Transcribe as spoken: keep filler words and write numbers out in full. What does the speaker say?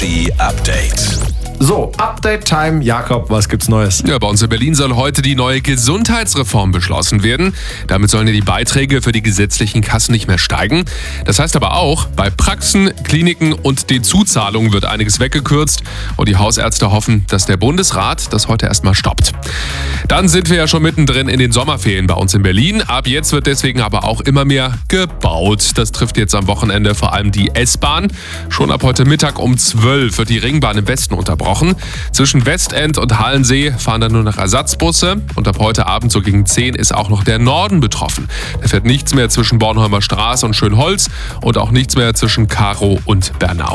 Update. So, Update-Time. Jakob, was gibt's Neues? Ja, bei uns in Berlin soll heute die neue Gesundheitsreform beschlossen werden. Damit sollen ja die Beiträge für die gesetzlichen Kassen nicht mehr steigen. Das heißt aber auch, bei Praxen, Kliniken und den Zuzahlungen wird einiges weggekürzt. Und die Hausärzte hoffen, dass der Bundesrat das heute erstmal stoppt. Dann sind wir ja schon mittendrin in den Sommerferien bei uns in Berlin. Ab jetzt wird deswegen aber auch immer mehr gebaut. Das trifft jetzt am Wochenende vor allem die S-Bahn. Schon ab heute Mittag um zwölf wird die Ringbahn im Westen unterbrochen. Zwischen Westend und Halensee fahren dann nur noch Ersatzbusse. Und ab heute Abend so gegen zehn ist auch noch der Norden betroffen. Da fährt nichts mehr zwischen Bornholmer Straße und Schönholz und auch nichts mehr zwischen Karow und Bernau.